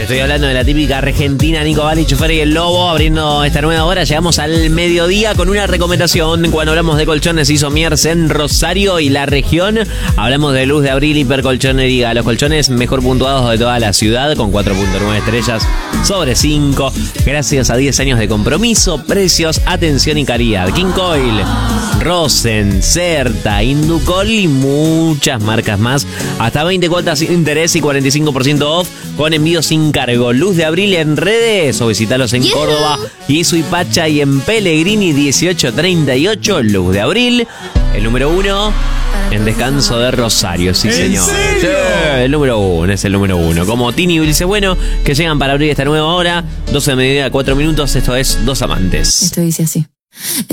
Estoy hablando de la típica argentina, Nico Vali, Chofer y el Lobo, abriendo esta nueva hora. Llegamos al mediodía con una recomendación. Cuando hablamos de colchones y somiers en Rosario y la región, hablamos de Luz de Abril Hipercolchonería. Los colchones mejor puntuados de toda la ciudad, con 4.9 estrellas sobre 5. Gracias a 10 años de compromiso, precios, atención y calidad. King Coil, Rosen, Certa, Inducol y muchas marcas más. Hasta 20 cuotas sin interés y 45% off con envío sin cargo. Luz de Abril en redes o visitalos en Córdoba, y Suipacha y en Pellegrini 1838. Luz de Abril, el número 1 en descanso de Rosario. Sí, señor. Sí, el número 1 es el número 1. Como Tini y Ulises Bueno, que llegan para abrir esta nueva hora. 12 de mediodía, 4 minutos. Esto es Dos Amantes. Esto dice así.